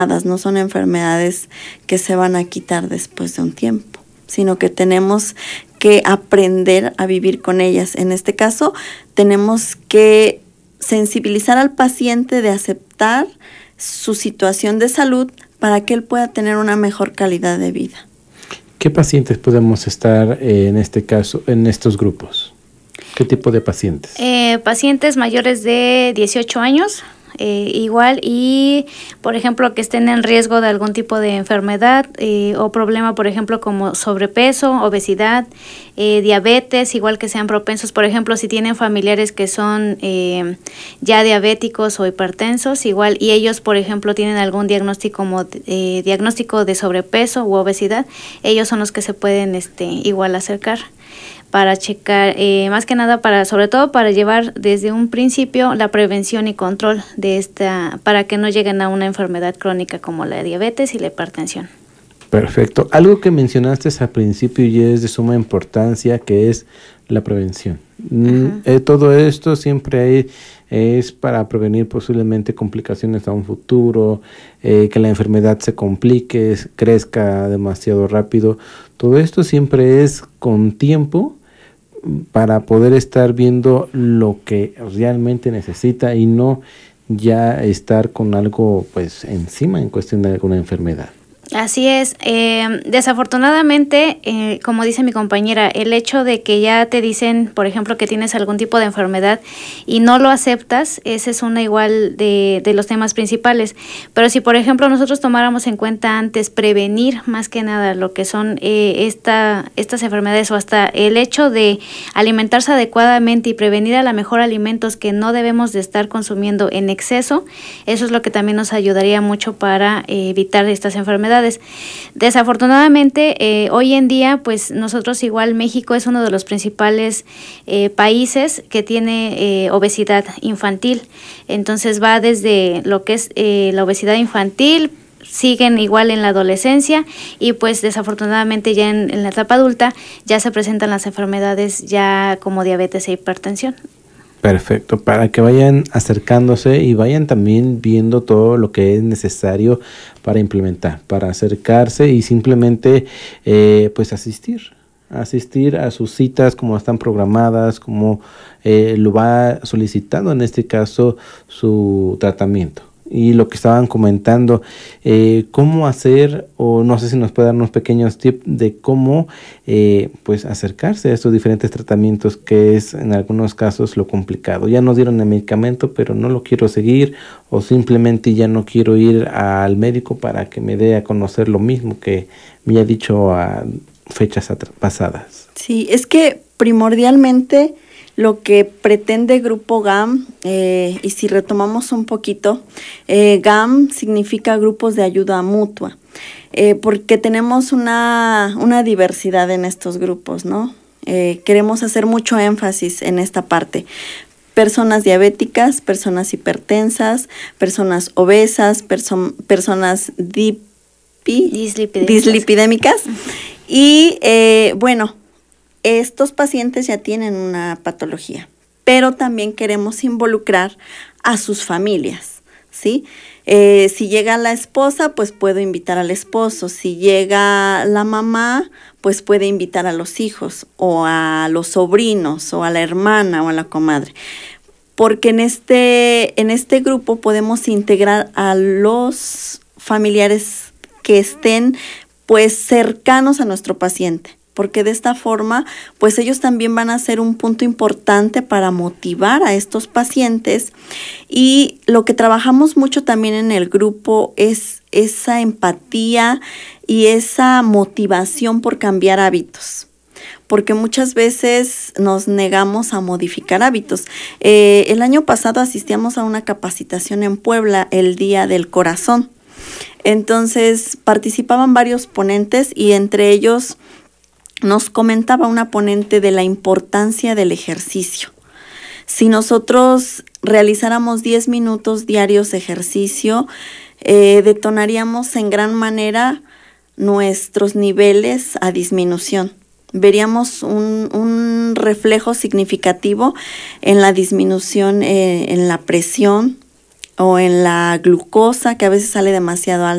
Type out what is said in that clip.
no son enfermedades que se van a quitar después de un tiempo, sino que tenemos que aprender a vivir con ellas. En este caso, tenemos que sensibilizar al paciente de aceptar su situación de salud para que él pueda tener una mejor calidad de vida. ¿Qué pacientes podemos estar en este caso, en estos grupos? ¿Qué tipo de pacientes? Pacientes mayores de 18 años, igual, y por ejemplo que estén en riesgo de algún tipo de enfermedad o problema, por ejemplo como sobrepeso, obesidad, diabetes, igual que sean propensos, por ejemplo si tienen familiares que son ya diabéticos o hipertensos, igual, y ellos por ejemplo tienen algún diagnóstico como diagnóstico de sobrepeso u obesidad, ellos son los que se pueden igual acercar para checar, más que nada sobre todo para llevar desde un principio la prevención y control de para que no lleguen a una enfermedad crónica como la diabetes y la hipertensión. Perfecto. Algo que mencionaste al principio y es de suma importancia, que es la prevención. Todo esto siempre es para prevenir posiblemente complicaciones a un futuro, que la enfermedad se complique, crezca demasiado rápido. Todo esto siempre es con tiempo, para poder estar viendo lo que realmente necesita y no ya estar con algo pues encima en cuestión de alguna enfermedad. Así es. Desafortunadamente, como dice mi compañera, el hecho de que ya te dicen, por ejemplo, que tienes algún tipo de enfermedad y no lo aceptas, ese es una igual de los temas principales. Pero si, por ejemplo, nosotros tomáramos en cuenta antes prevenir más que nada lo que son estas enfermedades, o hasta el hecho de alimentarse adecuadamente y prevenir a la mejor alimentos que no debemos de estar consumiendo en exceso, eso es lo que también nos ayudaría mucho para evitar estas enfermedades. Desafortunadamente, hoy en día, pues nosotros igual, México es uno de los principales países que tiene obesidad infantil. Entonces va desde lo que es la obesidad infantil, siguen igual en la adolescencia y pues desafortunadamente ya en la etapa adulta ya se presentan las enfermedades ya como diabetes e hipertensión. Perfecto, para que vayan acercándose y vayan también viendo todo lo que es necesario para implementar, para acercarse y simplemente pues asistir a sus citas como están programadas, como lo va solicitando en este caso su tratamiento. Y lo que estaban comentando, cómo hacer, o no sé si nos puede dar unos pequeños tips de cómo pues acercarse a estos diferentes tratamientos, que es en algunos casos lo complicado. Ya nos dieron el medicamento, pero no lo quiero seguir, o simplemente ya no quiero ir al médico para que me dé a conocer lo mismo que me ha dicho a fechas pasadas. Sí, es que primordialmente lo que pretende Grupo GAM, y si retomamos un poquito, GAM significa grupos de ayuda mutua, porque tenemos una diversidad en estos grupos, ¿no? Queremos hacer mucho énfasis en esta parte. Personas diabéticas, personas hipertensas, personas obesas, personas dislipidémicas. Y bueno, estos pacientes ya tienen una patología, pero también queremos involucrar a sus familias, ¿sí? Si llega la esposa, pues puedo invitar al esposo. Si llega la mamá, pues puede invitar a los hijos, o a los sobrinos, o a la hermana, o a la comadre. Porque en este grupo podemos integrar a los familiares que estén pues cercanos a nuestro paciente, porque de esta forma pues ellos también van a ser un punto importante para motivar a estos pacientes. Y lo que trabajamos mucho también en el grupo es esa empatía y esa motivación por cambiar hábitos, porque muchas veces nos negamos a modificar hábitos. El año pasado asistíamos a una capacitación en Puebla, el Día del Corazón. Entonces participaban varios ponentes y entre ellos nos comentaba una ponente de la importancia del ejercicio. Si nosotros realizáramos 10 minutos diarios de ejercicio, detonaríamos en gran manera nuestros niveles a disminución. Veríamos un reflejo significativo en la disminución en la presión o en la glucosa, que a veces sale demasiado alta.